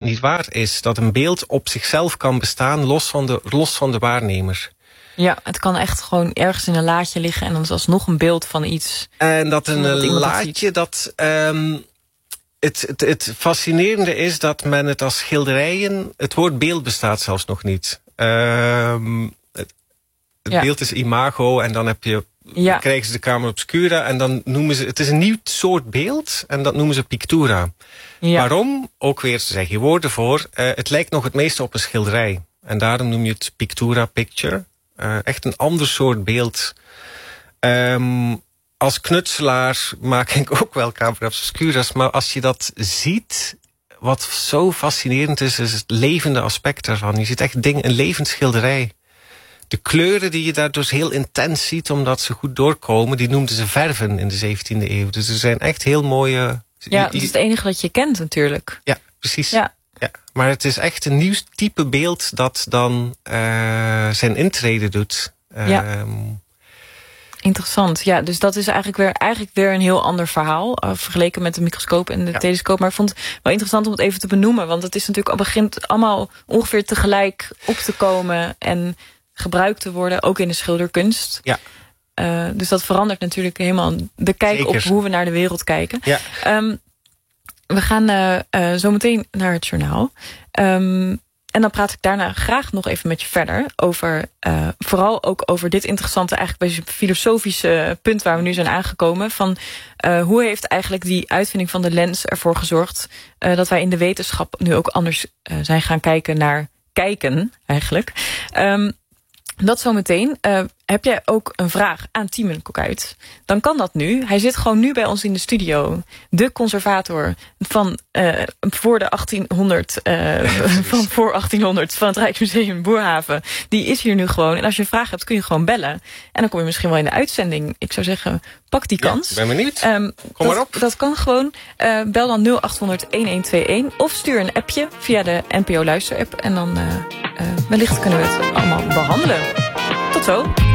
niet waar is. Dat een beeld op zichzelf kan bestaan, los van de waarnemer. Ja, het kan echt gewoon ergens in een laadje liggen en dan is alsnog een beeld van iets. En dat een laadje, het fascinerende is dat men het als schilderijen... Het woord beeld bestaat zelfs nog niet. Het beeld is imago en dan heb je... krijgen ze de camera obscura en dan noemen ze... Het is een nieuw soort beeld en dat noemen ze pictura. Ja. Waarom? Ook weer, ze zeggen je woorden voor. Het lijkt nog het meeste op een schilderij. En daarom noem je het pictura, picture. Echt een ander soort beeld. Als knutselaar maak ik ook wel camera obscura's. Maar als je dat ziet... Wat zo fascinerend is het levende aspect daarvan. Je ziet echt een levend schilderij. De kleuren die je daardoor heel intens ziet, omdat ze goed doorkomen... die noemden ze verven in de 17e eeuw. Dus er zijn echt heel mooie... Ja, dat is het enige dat je kent natuurlijk. Ja, precies. Ja. Maar het is echt een nieuw type beeld dat dan zijn intrede doet. Interessant. Ja, dus dat is eigenlijk weer een heel ander verhaal... vergeleken met de microscoop en de telescoop. Maar ik vond het wel interessant om het even te benoemen... want het is natuurlijk begint allemaal ongeveer tegelijk op te komen... en gebruikt te worden, ook in de schilderkunst. Ja. Dus dat verandert natuurlijk helemaal de kijk op hoe we naar de wereld kijken. Ja. We gaan zo meteen naar het journaal. En dan praat ik daarna graag nog even met je verder over... vooral ook over dit interessante, eigenlijk beetje filosofische punt... waar we nu zijn aangekomen. Van hoe heeft eigenlijk die uitvinding van de lens ervoor gezorgd... dat wij in de wetenschap nu ook anders zijn gaan kijken naar kijken, eigenlijk. Dat zometeen. Heb jij ook een vraag aan Tiemen Kokuit? Dan kan dat nu. Hij zit gewoon nu bij ons in de studio. De conservator van voor de 1800... van voor 1800 van het Rijksmuseum Boerhaven. Die is hier nu gewoon. En als je een vraag hebt, kun je gewoon bellen. En dan kom je misschien wel in de uitzending. Ik zou zeggen, pak die kans. Ik ben benieuwd. Kom maar op. Dat kan gewoon. Bel dan 0800-1121. Of stuur een appje via de NPO Luisterapp. En dan wellicht kunnen we het allemaal behandelen. Tot zo.